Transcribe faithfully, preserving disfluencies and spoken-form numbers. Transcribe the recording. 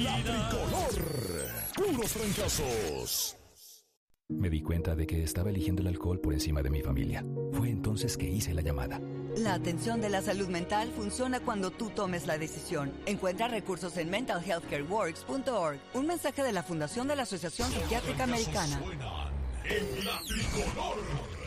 La Tricolor. Puros fracasos. Me di cuenta de que estaba eligiendo el alcohol por encima de mi familia. Fue entonces que hice la llamada. La atención de la salud mental funciona cuando tú tomes la decisión. Encuentra recursos en mental health care works punto org. Un mensaje de la Fundación de la Asociación Psiquiátrica Americana. Suenan en La Tricolor.